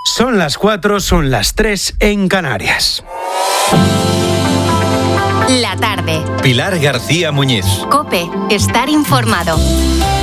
Son las 4, son las 3 en Canarias. La tarde. Pilar García Muñiz. COPE. Estar informado.